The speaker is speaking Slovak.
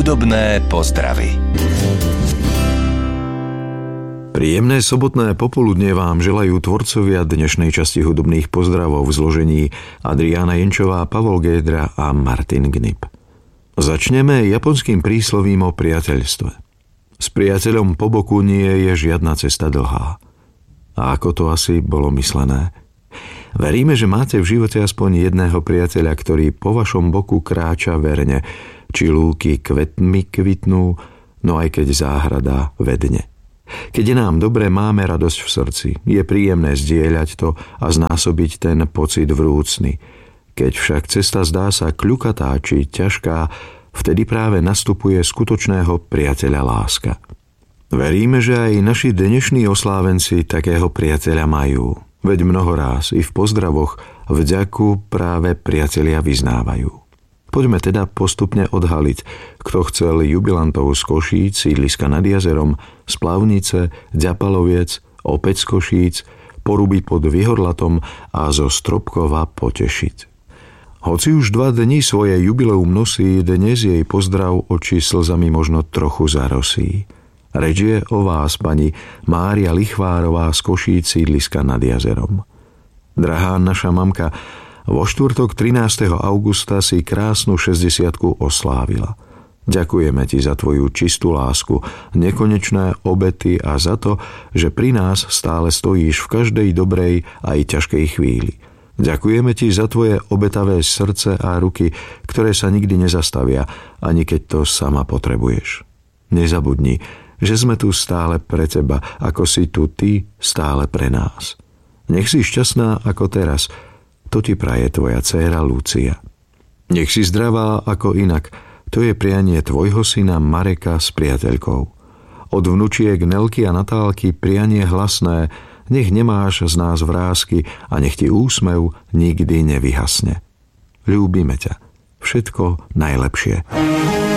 Hudobné pozdravy. Príjemné sobotné popoludne vám želajú tvorcovia dnešnej časti hudobných pozdravov v zložení Adriána Jenčová, Pavol Gédra a Martin Gnip. Začneme japonským príslovím o priateľstve. S priateľom po boku nie je žiadna cesta dlhá. A ako to asi bolo myslené? Veríme, že máte v živote aspoň jedného priateľa, ktorý po vašom boku kráča verne, či lúky kvetmi kvitnú, no aj keď záhrada vedne. Keď je nám dobre, máme radosť v srdci. Je príjemné zdieľať to a znásobiť ten pocit vrúcny. Keď však cesta zdá sa kľukatá či ťažká, vtedy práve nastupuje skutočného priateľa láska. Veríme, že aj naši dnešní oslávenci takého priateľa majú. Veď mnohoráz i v pozdravoch vďaku práve priatelia vyznávajú. Poďme teda postupne odhaliť, kto chcel jubilantov z Košíc, sídliska nad jazerom, z Plavnice, Ďapaloviec, opäť z Košíc, Poruby pod Vyhorlatom a zo Stropkova potešiť. Hoci už 2 dni svoje jubileum nosí, dnes jej pozdrav oči slzami možno trochu zarosí. Reč je o vás, pani Mária Lichvárová z Košíc, sídliska nad jazerom. Drahá naša mamka, vo štvrtok 13. augusta si krásnu 60-ku oslávila. Ďakujeme ti za tvoju čistú lásku, nekonečné obety a za to, že pri nás stále stojíš v každej dobrej aj ťažkej chvíli. Ďakujeme ti za tvoje obetavé srdce a ruky, ktoré sa nikdy nezastavia, ani keď to sama potrebuješ. Nezabudni, že sme tu stále pre teba, ako si tu ty stále pre nás. Nech si šťastná ako teraz, to ti praje tvoja dcéra Lucia. Nech si zdravá ako inak, to je prianie tvojho syna Mareka s priateľkou. Od vnučiek Nelky a Natálky prianie hlasné, nech nemáš z nás vrásky a nech ti úsmev nikdy nevyhasne. Ľúbime ťa. Všetko najlepšie.